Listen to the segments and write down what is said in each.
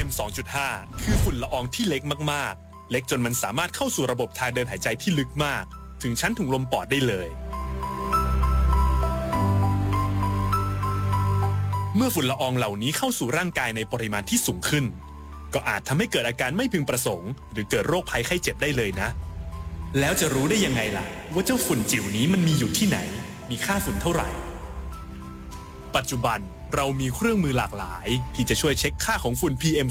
PM 2.5 คือฝุ่นละอองที่เล็กมากๆเล็กจนมันสามารถเข้าสู่ระบบทางเดินหายใจที่ลึกมากถึงชั้นถุงลมปอดได้เลยเมื่อฝุ่นละอองเหล่านี้เข้าสู่ร่างกายในปริมาณที่สูงขึ้นก็อาจทำให้เกิดอาการไม่พึงประสงค์หรือเกิดโรคภัยไข้เจ็บได้เลยนะแล้วจะรู้ได้ยังไงล่ะว่าเจ้าฝุ่นจิ๋วนี้มันมีอยู่ที่ไหนมีค่าฝุ่นเท่าไหร่ปัจจุบันเรามีเครื่องมือหลากหลายที่จะช่วยเช็คค่าของฝุ่น PM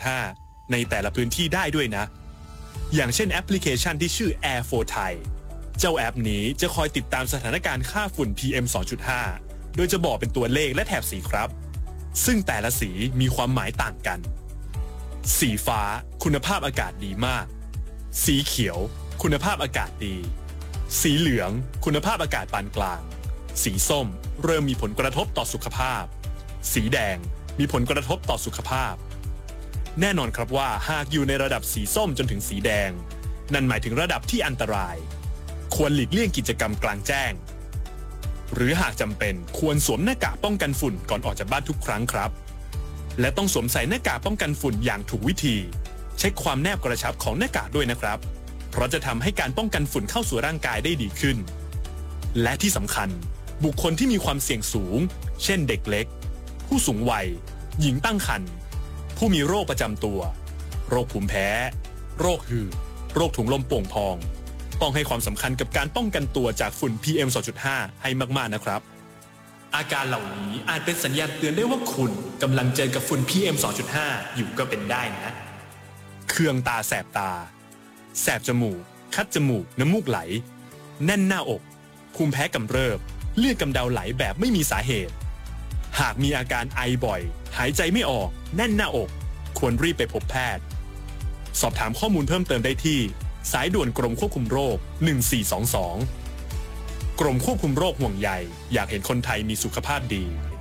2.5 ในแต่ละพื้นที่ได้ด้วยนะอย่างเช่นแอปพลิเคชันที่ชื่อ Air for Thai เจ้าแอปนี้จะคอยติดตามสถานการณ์ค่าฝุ่น PM 2.5 โดยจะบอกเป็นตัวเลขและแถบสีครับซึ่งแต่ละสีมีความหมายต่างกันสีฟ้าคุณภาพอากาศดีมากสีเขียวคุณภาพอากาศดีสีเหลืองคุณภาพอากาศปานกลางสีส้มเริ่มมีผลกระทบต่อสุขภาพสีแดงมีผลกระทบต่อสุขภาพแน่นอนครับว่าหากอยู่ในระดับสีส้มจนถึงสีแดงนั่นหมายถึงระดับที่อันตรายควรหลีกเลี่ยงกิจกรรมกลางแจ้งหรือหากจำเป็นควรสวมหน้ากากป้องกันฝุ่นก่อนออกจากบ้านทุกครั้งครับและต้องสวมใส่หน้ากากป้องกันฝุ่นอย่างถูกวิธีเช็คความแนบกระชับของหน้ากากด้วยนะครับเพราะจะทำให้การป้องกันฝุ่นเข้าสู่ร่างกายได้ดีขึ้นและที่สำคัญบุคคลที่มีความเสี่ยงสูงเช่นเด็กเล็กผู้สูงวัยหญิงตั้งครรภ์ผู้มีโรคประจำตัวโรคภูมิแพ้โรคหืดโรคถุงลมโป่งพองต้องให้ความสำคัญกับการป้องกันตัวจากฝุ่น PM 2.5 ให้มากๆนะครับอาการเหล่านี้อาจเป็นสัญญาณเตือนได้ว่าคุณกำลังเจอกับฝุ่น PM 2.5 อยู่ก็เป็นได้นะเคืองตาแสบตาแสบจมูกคัดจมูกน้ำมูกไหลแน่นหน้าอกภูมิแพ้กำเริบเลือดกำเดาไหลแบบไม่มีสาเหตุหากมีอาการไอบ่อยหายใจไม่ออกแน่นหน้าอกควรรีบไปพบแพทย์สอบถามข้อมูลเพิ่มเติมได้ที่สายด่วนกรมควบคุมโรค1422กรมควบคุมโรคห่วงใยอยากเห็นคนไทยมีสุขภาพดี